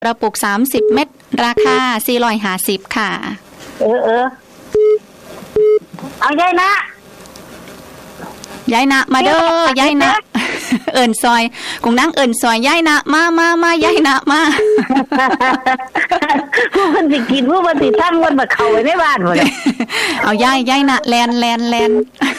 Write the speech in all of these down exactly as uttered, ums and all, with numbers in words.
กระปุกสามสิบเม็ดราคาสี่ร้อยห้าสิบค่ะเออเออเอายายนะยายนะมาเด้อยายนะเอิญซอยกุ้งนั่งเอิญซอยยายนะมามามายายนะมาผู้คนสิกินผู้คนสิทั้งวันมาเข้าไว้ในบ้านหมดเลยเอายายยายนะแลนแลนแลน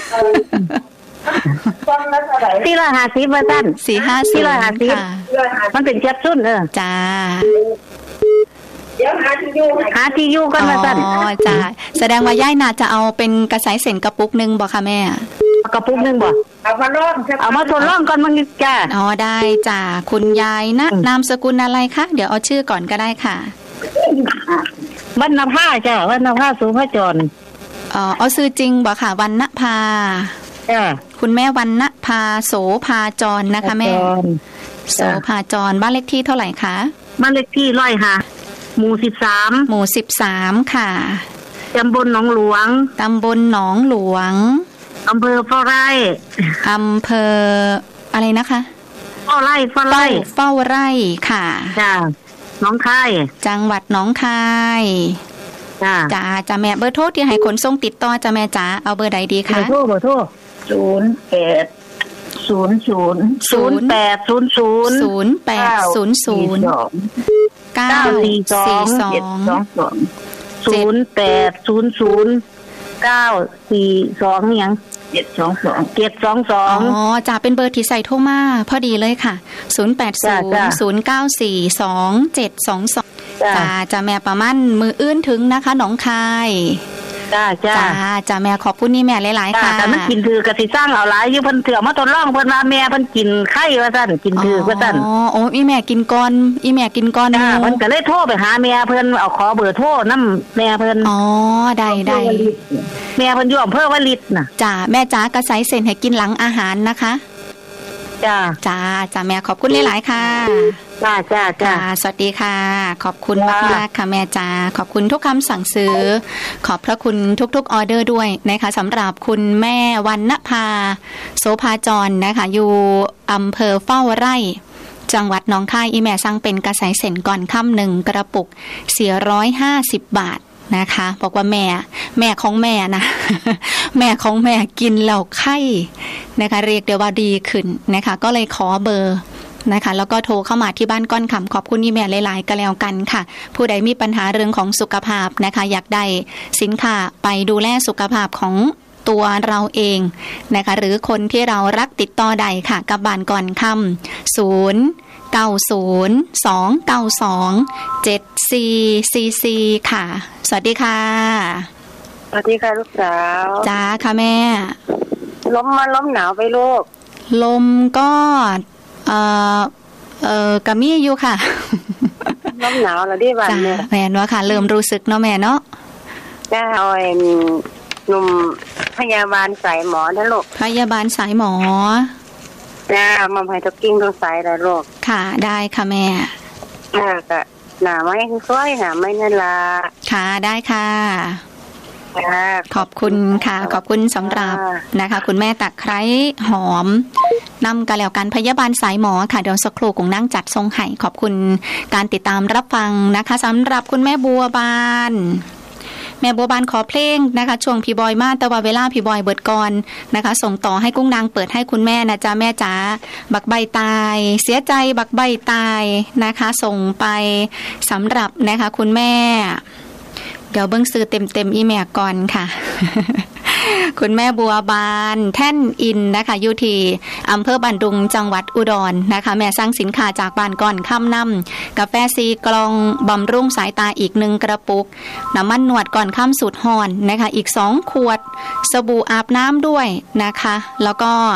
สี่ร้อยห้าสิบมาสั้นสี่ห้าสิบสี่ร้อยห้าสิบมันเป็นแคปซูลเออจ้าเดี๋ยวหาที่อยู่หาที่อยู่กันมาสั้นอ๋อจ้าแสดงว่ายายน่าจะเอาเป็นกระสายเส้นกระปุกนึงบ่คะแม่กระปุกนึงบ่เอามาลองเอามาทดลองก่อนมันจ้าอ๋อได้จ้าคุณยายนะนามสกุลอะไรคะเดี๋ยวเอาชื่อก่อนก็ได้ค่ะวรรณภาจ้าวรรณภาสุภจรอ๋อเอาชื่อจริงบ่ค่ะวรรณภาจ้าคุณแม่วรรณภาโสภาจรนะคะแม่โสภาจรบ้านเลขที่เท่าไหร่คะบ้านเลขที่ร้อยค่ะหมู่สิบสามหมู่สิบสามค่ะตำบลหนองหลวงตำบลหนองหลวงอำเภอเฝ้าไร่อำเภออะไรนะคะเฝ้าไร่เฝ้าไร่เฝ้าไร่ค่ะจ้าน้องคายจังหวัดหนองคายจ้าจ้าจ้าแม่เบอร์โทรที่ให้ขนส่งติดต่อจ้าแม่จ๋าเอาเบอร์ใดดีคะเบอร์โทรเบอร์โทรศูนย์แปดศูนย์ศูนย์ศูนย์แปดศูนย์ศูนย์ศูนย์แปดศูนย์ศูนย์เก้าสี่สองเจ็ดสองสองศูนย์แปดศูนย์ศูนย์เก้าสี่สองยังเจ็ดสองสองเจ็ดสองสองอ๋อจ้าเป็นเบอร์ที่ใส่โทรมาพอดีเลยค่ะศูนย์แปดศูนย์ศูนย์เก้าสี่สองเจ็ดสองสองจ้าจ้าแม่ประมาณมืออื้นถึงนะคะหนองคายจ้าจ้าจ้าแม่ขอบคุณนี่แม่หลายๆค่ะแต่มันกินถือกะสิสร้างเอาหลายอยู่เพิ่นเถื่อมาทดลองเพิ่นว่าแม่เพิ่นกินไข่ว่าซั่นกินถือว่าซั่นอ๋อโอ้อีแม่กินก่อนอีแม่กินก่อนจ้าเพิ่นก็เลยโทรไปหาแม่เพิ่นเอาขอเบอร์โทรนำแม่เพิ่นอ๋อได้ได้แม่เพิ่นอยู่อำเภอวลิตน่ะจ้าแม่จ๋ากระใสเส้นให้กินหลังอาหารนะคะจ้าจ้าจ้าแม่ขอบคุณหลายๆค่ะจ้าจ้าจ้าสวัสดีค่ะขอบคุณมากๆค่ะแม่จ๋าขอบคุณทุกคำสั่งซื้อขอบพระคุณทุกๆออเดอร์ด้วยนะคะสำหรับคุณแม่วรรณภาโสภาจรนะคะอยู่อำเภอเฝ้าไร่จังหวัดหนองคายอีแม่สั่งเป็นกระสายเส้นก่อนค่ำหนึ่งกระปุกสี่ร้อยห้าสิบบาทนะคะบอกว่าแม่แม่ของแม่นะแม่ของแม่กินแล้วไข้นะคะเรียกเดี๋ยวว่าดีขึ้นนะคะก็เลยขอเบอร์นะคะแล้วก็โทรเข้ามาที่บ้านก้อนคำขอบคุณนี่แม่หลายๆก็แล้วกันค่ะผู้ใดมีปัญหาเรื่องของสุขภาพนะคะอยากได้สินค้าไปดูแลสุขภาพของตัวเราเองนะคะหรือคนที่เรารักติดต่อใดค่ะกับบ้านก้อนคำศูนย์เก้าศูนย์สองเก้าสองเจ็ดสี่สี่สี่ค่ะสวัสดีค่ะสวัสดีค่ะลูกสาวจ้าค่ะแม่ลมมาลมหนาวไปลูกลมก็เอ่อเอ่อกะมีอยู่ค่ะลมหนาวแล้วดิบ้านเนี่ยแม่นว่าค่ะเริ่มรู้สึกเนาะแม่เนาะจ้าอ้อยหนุ่มพยาบาลสายหมอนะลูกพยาบาลสายหมอจ้ามาให้ตัวกิ้งตัวสายแล้วลูกค่ะได้ค่ะแม่จ้าก็หนาไม่สวยหนาไม่นั่นละค่ะได้ค่ะขอบคุณค่ะขอบคุณสำหรับนะคะคุณแม่ตะไคร้หอมนำกระแล้วกันพยาบาลสายหมอค่ะเดี๋ยวสักครู่กุ้งนั่งจัดทรงไห้ขอบคุณการติดตามรับฟังนะคะสำหรับคุณแม่บัวบานแม่บัวบานขอเพลงนะคะช่วงพี่บอยมาแต่ว่าเวลาพี่บอยเบิดก่อนนะคะส่งต่อให้กุ้งนางเปิดให้คุณแม่นะจ๊ะแม่จ๋าบักใบตายเสียใจบักใบตายนะคะส่งไปสำหรับนะคะคุณแม่เดี๋ยวเบิ้งซื้อเต็มๆอีเมลก่อนค่ะ คุณแม่บัวบานแท่นอินนะคะอยู่ที่อำเภอบ้านดุงจังหวัดอุดรนะคะแม่สั่งสินค้าจากบ้านก่อนค่ำนำกาแฟซีกลองบำรุงสายตาอีกหนึ่งกระปุกน้ำมันหนวดก่อนค่ำสูตรห่อนนะคะอีกสองขวดสบู่อาบน้ำด้วยนะคะแล้วก็